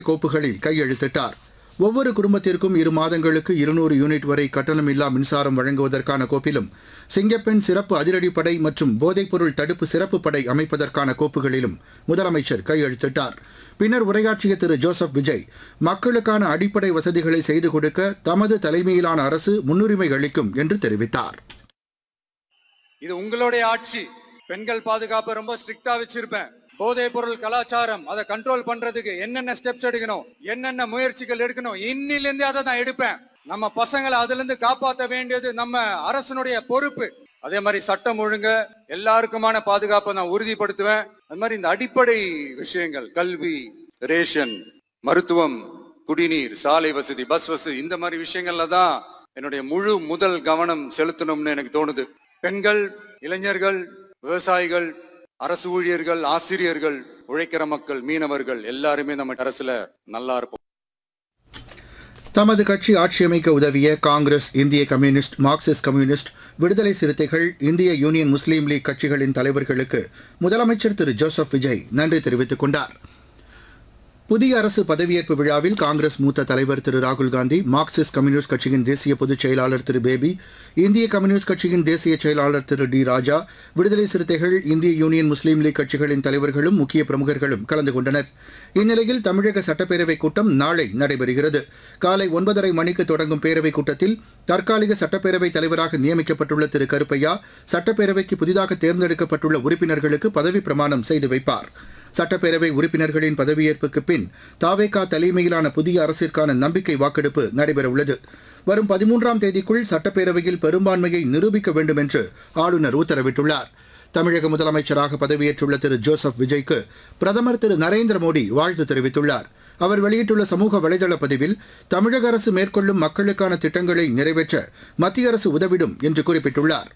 கோப்புகளில் கையெழுத்திட்டார். ஒவ்வொரு குடும்பத்திற்கும் 2 மாதங்களுக்கு 200 யூனிட் வரை கட்டணமில்லா மின்சாரம் வழங்குவதற்கான கோப்பிலும், சிங்கப்பெண் சிறப்பு அதிரடிப்படை மற்றும் போதைப்பொருள் தடுப்பு சிறப்பு படை அமைப்பதற்கான கோப்புகளிலும் முதலமைச்சர் கையெழுத்திட்டார். பின்னர் உரையாற்றிய திரு ஜோசப் விஜய், மக்களுக்கான அடிப்படை வசதிகளை செய்து கொடுக்க தமது தலைமையிலான அரசு முன்னுரிமை அளிக்கும் என்று தெரிவித்தார். இது உங்களுடைய ஆட்சி. பெண்கள் பாதுகாப்பு ரொம்ப ஸ்ட்ரிக்டா வச்சிருப்பேன். போதைப் பொருள் கலாச்சாரம் அதை கண்ட்ரோல் பண்றதுக்கு என்னென்ன ஸ்டெப்ஸ் எடுக்கணும், என்னென்ன முயற்சிகள் எடுக்கணும், இன்னிலிருந்தே அதை தான் எடுப்பேன். நம்ம பசங்களை அதுல இருந்து காப்பாற்ற வேண்டியது நம்ம அரசனுடைய பொறுப்பு. அதே மாதிரி சட்டம் ஒழுங்கு எல்லாருக்குமான பாதுகாப்பை நான் உறுதிப்படுத்துவேன். அது மாதிரி இந்த அடிப்படை விஷயங்கள், கல்வி, ரேஷன், மருத்துவம், குடிநீர், சாலை வசதி, பஸ் வசதி, இந்த மாதிரி விஷயங்கள்ல தான் என்னுடைய முதல் கவனம் செலுத்தணும்னு எனக்கு தோணுது. பெண்கள், இளைஞர்கள், விவசாயிகள், அரசு ஊழியர்கள், ஆசிரியர்கள், உழைக்கிற மக்கள், மீனவர்கள் எல்லாருமே நம்ம அரசுல நல்லா இருப்போம். தமது கட்சி ஆட்சியமைக்க உதவிய காங்கிரஸ், இந்திய கம்யூனிஸ்ட், மார்க்சிஸ்ட் கம்யூனிஸ்ட், விடுதலை சிறுத்தைகள், இந்திய யூனியன் முஸ்லீம் லீக் கட்சிகளின் தலைவர்களுக்கு முதலமைச்சர் திரு ஜோசப் விஜய் நன்றி தெரிவித்துக் கொண்டார். புதிய அரசு பதவியேற்பு விழாவில் காங்கிரஸ் மூத்த தலைவர் திரு ராகுல்காந்தி, மார்க்சிஸ்ட் கம்யூனிஸ்ட் கட்சியின் தேசிய பொதுச் செயலாளர் திரு பேபி, இந்திய கம்யூனிஸ்ட் கட்சியின் தேசிய செயலாளர் திரு டி ராஜா, விடுதலை சிறுத்தைகள், இந்திய யூனியன் முஸ்லீம் லீக் கட்சிகளின் தலைவர்களும் முக்கிய பிரமுகர்களும் கலந்து கொண்டனர். இந்நிலையில் தமிழக சட்டப்பேரவைக் கூட்டம் நாளை நடைபெறுகிறது. காலை 9:30 மணிக்கு தொடங்கும் பேரவைக் கூட்டத்தில் தற்காலிக சட்டப்பேரவைத் தலைவராக நியமிக்கப்பட்டுள்ள திரு கருப்பையா சட்டப்பேரவைக்கு புதிதாக தேர்ந்தெடுக்கப்பட்டுள்ள உறுப்பினர்களுக்கு பதவிப் பிரமாணம் செய்து வைப்பார். சட்டப்பேரவை உறுப்பினர்களின் பதவியேற்புக்கு பின் தாவேகா தலைமையிலான புதிய அரசிற்கான நம்பிக்கை வாக்கெடுப்பு நடைபெறவுள்ளது. வரும் 13ஆம் தேதிக்குள் சட்டப்பேரவையில் பெரும்பான்மையை நிரூபிக்க வேண்டும் என்று ஆளுநர் உத்தரவிட்டுள்ளார். தமிழக முதலமைச்சராக பதவியேற்றுள்ள திரு ஜோசப் விஜய்க்கு பிரதமர் திரு நரேந்திர மோடி வாழ்த்து தெரிவித்துள்ளார். அவர் வெளியிட்டுள்ள சமூக வலைதள பதிவில், தமிழக அரசு மேற்கொள்ளும் மக்களுக்கான திட்டங்களை நிறைவேற்ற மத்திய அரசு உதவிடும் என்று குறிப்பிட்டுள்ளார்.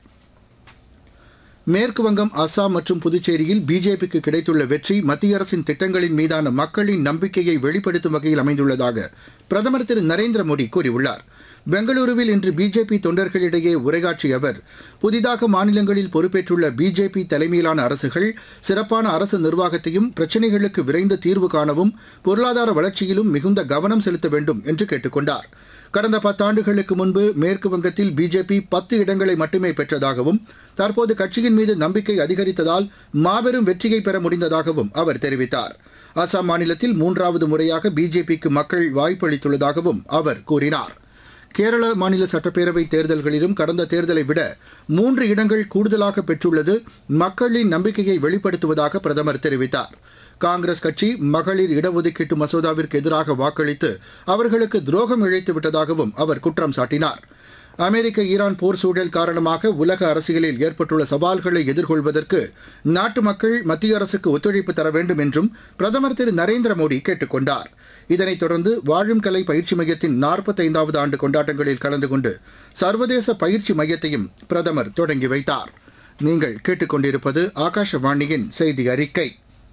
மேற்குவங்கம், அசாம் மற்றும் புதுச்சேரியில் பிஜேபிக்கு கிடைத்துள்ள வெற்றி மத்திய அரசின் திட்டங்களின் மீதான மக்களின் நம்பிக்கையை வெளிப்படுத்தும் வகையில் அமைந்துள்ளதாக பிரதமர் திரு நரேந்திர மோடி கூறியுள்ளார். பெங்களூருவில் இன்று பிஜேபி தொண்டர்களிடையே உரையாற்றிய அவர், புதிதாக மாநிலங்களில் பொறுப்பேற்றுள்ள பிஜேபி தலைமையிலான அரசுகள் சிறப்பான அரசு நிர்வாகத்தையும், பிரச்சினைகளுக்கு விரைந்து தீர்வு காணவும், பொருளாதார வளர்ச்சியிலும் மிகுந்த கவனம் செலுத்த வேண்டும் என்று கேட்டுக் கொண்டார். கடந்த 10 ஆண்டுகளுக்கு முன்பு மேற்கு வங்கத்தில் பிஜேபி 10 இடங்களை மட்டுமே பெற்றதாகவும், தற்போது கட்சியின் மீது நம்பிக்கை அதிகரித்ததால் மாபெரும் வெற்றியை பெற முடிந்ததாகவும் அவர் தெரிவித்தார். அசாம் மாநிலத்தில் 3வது முறையாக பிஜேபிக்கு மக்கள் வாய்ப்பளித்துள்ளதாகவும் அவர் கூறினார். கேரள மாநில சட்டப்பேரவை தேர்தல்களிலும் கடந்த தேர்தலை விட 3 இடங்கள் கூடுதலாக பெற்றுள்ளது மக்களின் நம்பிக்கையை வெளிப்படுத்துவதாக பிரதமர் தெரிவித்தார். காங்கிரஸ் கட்சி மகளிர் இடஒதுக்கீட்டு மசோதாவிற்கு எதிராக வாக்களித்து அவர்களுக்கு துரோகம் இழைத்து விட்டதாகவும் அவர் குற்றம் சாட்டினார். அமெரிக்க ஈரான் போர் சூழல் காரணமாக உலக அரசியலில் ஏற்பட்டுள்ள சவால்களை எதிர்கொள்வதற்கு நாட்டு மக்கள் மத்திய அரசுக்கு ஒத்துழைப்பு தர வேண்டும் என்றும் பிரதமர் திரு நரேந்திர மோடி கேட்டுக் கொண்டார். இதனைத் தொடர்ந்து வாழும் கலை பயிற்சி மையத்தின் 45வது ஆண்டு கொண்டாட்டங்களில் கலந்து கொண்டு சர்வதேச பயிற்சி மையத்தையும் பிரதமர் தொடங்கி வைத்தார். நீங்கள் கேட்டுக்கொண்டிருப்பது ஆகாஷவாணியின் செய்தி அறிக்கை.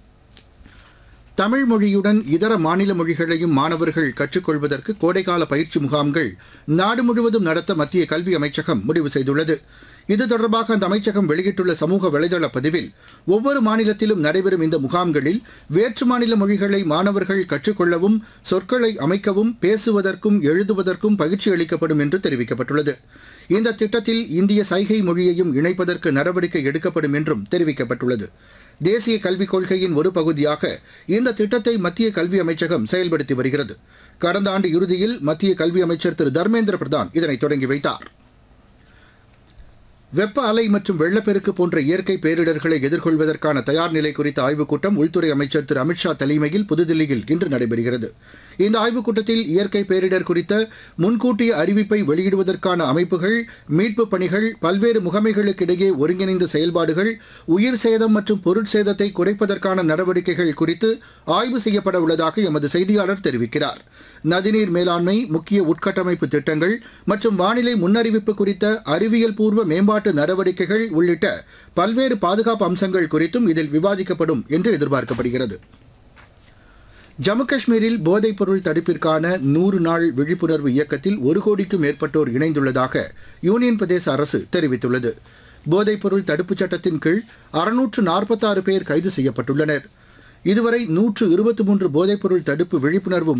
தமிழ் மொழியுடன் இதர மாநில மொழிகளையும் மாணவர்கள் கற்றுக்கொள்வதற்கு கோடைக்கால பயிற்சி முகாம்கள் நாடு முழுவதும் நடத்த மத்திய கல்வி அமைச்சகம் முடிவு செய்துள்ளது. இது தொடர்பாக அந்த அமைச்சகம் வெளியிட்டுள்ள சமூக வலைதள பதிவில், ஒவ்வொரு மாநிலத்திலும் நடைபெறும் இந்த முகாம்களில் வேற்று மாநில மொழிகளை மாணவர்கள் கற்றுக்கொள்ளவும், சொற்களை அமைக்கவும், பேசுவதற்கும் எழுதுவதற்கும் பயிற்சி அளிக்கப்படும் என்று தெரிவிக்கப்பட்டுள்ளது. இந்த திட்டத்தில் இந்திய சைகை மொழியையும் இணைப்பதற்கு நடவடிக்கை எடுக்கப்படும் என்றும் தெரிவிக்கப்பட்டுள்ளது. தேசிய கல்விக் கொள்கையின் ஒரு பகுதியாக இந்த திட்டத்தை மத்திய கல்வி அமைச்சகம் செயல்படுத்தி வருகிறது. கடந்த ஆண்டு இறுதியில் மத்திய கல்வி அமைச்சர் திரு தர்மேந்திர பிரதான் இதனை தொடங்கி வைத்தார். வெப்ப அலை மற்றும் வெள்ளப்பெருக்கு போன்ற இயற்கை பேரிடர்களை எதிர்கொள்வதற்கான தயார் நிலை குறித்த ஆய்வுக் கூட்டம் உள்துறை அமைச்சர் திரு அமித்ஷா தலைமையில் புதுதில்லியில் இன்று நடைபெறுகிறது. இந்த ஆய்வுக் கூட்டத்தில் இயற்கை பேரிடர் குறித்த முன்கூட்டிய அறிவிப்பை வெளியிடுவதற்கான அமைப்புகள், மீட்புப் பணிகள், பல்வேறு முகமைகளுக்கிடையே ஒருங்கிணைந்த செயல்பாடுகள், உயிர் சேதம் மற்றும் பொருட்சேதத்தை குறைப்பதற்கான நடவடிக்கைகள் குறித்து ஆய்வு செய்யப்பட உள்ளதாக எமது செய்தியாளர் தெரிவிக்கிறார். நதிநீர் மேலாண்மை, முக்கிய உட்கட்டமைப்பு திட்டங்கள் மற்றும் வானிலை முன்னறிவிப்பு குறித்த அறிவியல் பூர்வ மேம்பாட்டு நடவடிக்கைகள் உள்ளிட்ட பல்வேறு பாதுகாப்பு அம்சங்கள் குறித்தும் இதில் விவாதிக்கப்படும் என்று எதிர்பார்க்கப்படுகிறது. ஜம்மு காஷ்மீரில் போதைப்பொருள் தடுப்பிற்கான 100 நாள் விழிப்புணர்வு இயக்கத்தில் 1 கோடிக்கும் மேற்பட்டோர் இணைந்துள்ளதாக யூனியன் பிரதேச அரசு தெரிவித்துள்ளது. போதைப்பொருள் தடுப்புச் சட்டத்தின் கீழ் 646 பேர் கைது செய்யப்பட்டுள்ளனர். இதுவரை 123 போதைப்பொருள் தடுப்பு விழிப்புணர்வு